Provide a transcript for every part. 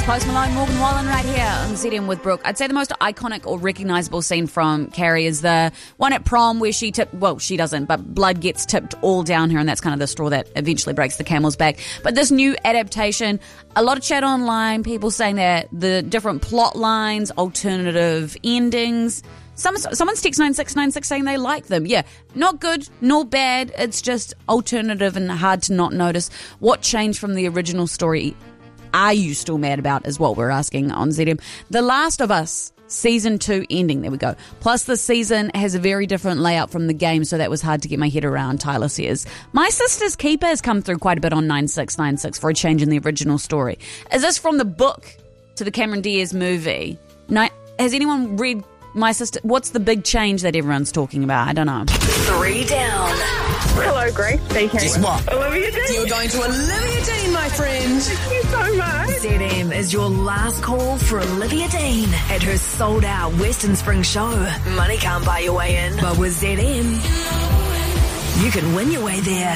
Post Malone, Morgan Wallen right here on ZM with Brooke. I'd say the most iconic or recognisable scene from Carrie is the one at prom where she tipped, well, she doesn't, but blood gets tipped all down her, and that's kind of the straw that eventually breaks the camel's back. But this new adaptation, a lot of chat online, people saying that the different plot lines, alternative endings. Someone's text 9696 saying they like them. Yeah, not good, nor bad. It's just alternative and hard to not notice. What changed from the original story are you still mad about is what we're asking on ZM. The Last of Us Season 2 ending, there we go. Plus the season has a very different layout from the game, so that was hard to get my head around, Tyler says. My Sister's Keeper has come through quite a bit on 9696 for a change in the original story. Is this from the book to the Cameron Diaz movie? No, has anyone read My Sister? What's the big change that everyone's talking about? I don't know. 3 down. Hello, Grace speaking. Guess what? Olivia Dean. You're going to Olivia Dean, my friend. Thank you so much. ZM is your last call for Olivia Dean at her sold-out Western Spring show. Money can't buy your way in, but with ZM, you can win your way there.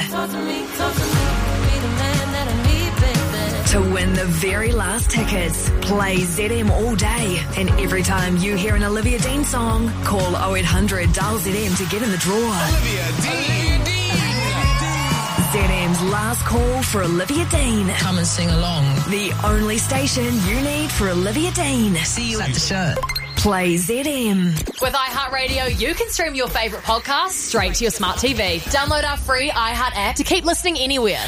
To win the very last tickets, play ZM all day. And every time you hear an Olivia Dean song, call 0800 dial ZM to get in the draw. Olivia Dean. ZM's last call for Olivia Dean. Come and sing along. The only station you need for Olivia Dean. See you at the show. Play ZM. With iHeartRadio, you can stream your favourite podcasts straight to your smart TV. Download our free iHeart app to keep listening anywhere.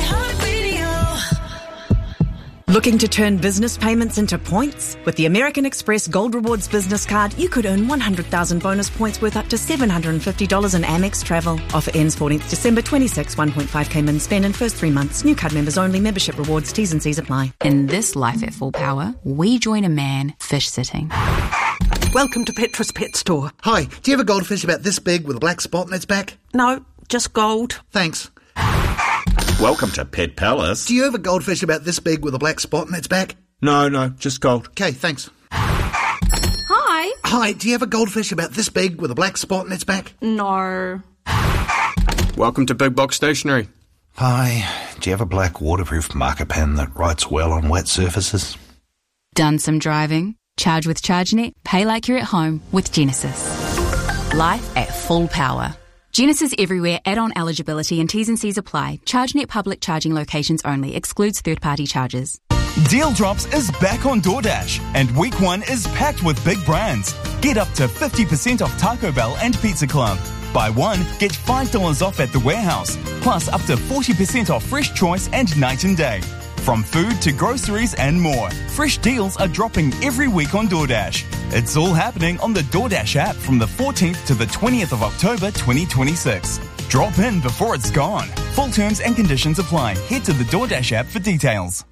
Looking to turn business payments into points? With the American Express Gold Rewards business card, you could earn 100,000 bonus points worth up to $750 in Amex travel. Offer ends 14th December 26, 1.5k min spend in first 3 months. New card members only. Membership rewards. T's and C's apply. In this Life at Full Power, we join a man fish sitting. Welcome to Petra's Pet Store. Hi, do you have a goldfish about this big with a black spot in its back? No, just gold. Thanks. Welcome to Pet Palace. Do you have a goldfish about this big with a black spot in its back? No, just gold. Okay, thanks. Hi. Hi, do you have a goldfish about this big with a black spot in its back? No. Welcome to Big Box Stationery. Hi, do you have a black waterproof marker pen that writes well on wet surfaces? Done some driving? Charge with ChargeNet, pay like you're at home with Genesis. Life at full power. Genesis everywhere, add-on eligibility and T's and C's apply. ChargeNet public charging locations only, excludes third-party charges. Deal Drops is back on DoorDash, and week 1 is packed with big brands. Get up to 50% off Taco Bell and Pizza Club. Buy one, get $5 off at the warehouse, plus up to 40% off Fresh Choice and Night and Day. From food to groceries and more, fresh deals are dropping every week on DoorDash. It's all happening on the DoorDash app from the 14th to the 20th of October 2026. Drop in before it's gone. Full terms and conditions apply. Head to the DoorDash app for details.